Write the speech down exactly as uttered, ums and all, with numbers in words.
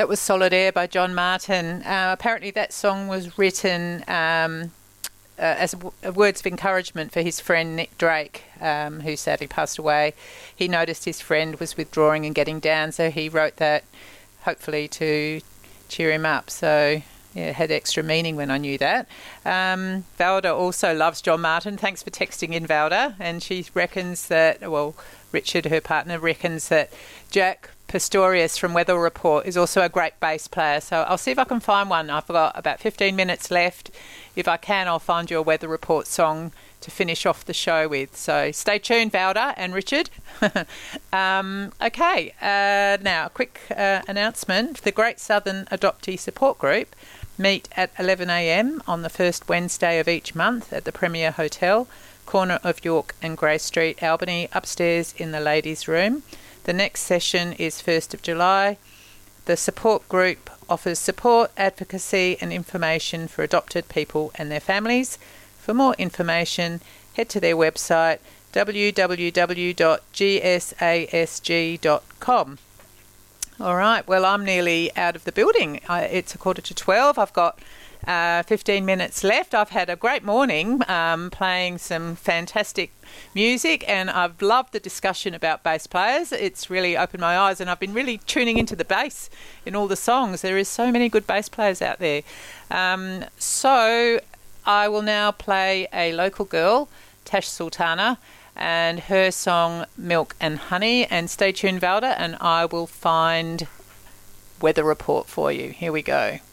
That was Solid Air by John Martin. Uh, apparently that song was written um, uh, as w- words of encouragement for his friend Nick Drake, um, who sadly passed away. He noticed his friend was withdrawing and getting down, so he wrote that hopefully to cheer him up. So, yeah, it had extra meaning when I knew that. Um, Valda also loves John Martin. Thanks for texting in, Valda. And she reckons that, well, Richard, her partner, reckons that Jack Pastorius from Weather Report is also a great bass player. So I'll see if I can find one. I've got about fifteen minutes left. If I can, I'll find you a Weather Report song to finish off the show with. So stay tuned, Valda and Richard. um, okay, uh, now a quick uh, announcement. The Great Southern Adoptee Support Group meet at eleven a m on the first Wednesday of each month at the Premier Hotel, corner of York and Grey Street, Albany, upstairs in the ladies' room. The next session is first of July. The support group offers support, advocacy and information for adopted people and their families. For more information, head to their website w w w dot g s a s g dot com. All right, well, I'm nearly out of the building. I, it's a quarter to twelve. I've got uh, fifteen minutes left. I've had a great morning um, playing some fantastic music, and I've loved the discussion about bass players. It's really opened my eyes, and I've been really tuning into the bass in all the songs. There is so many good bass players out there. Um, so I will now play a local girl, Tash Sultana, and her song Milk and Honey. And stay tuned, Valda, and I will find Weather Report for you. Here we go.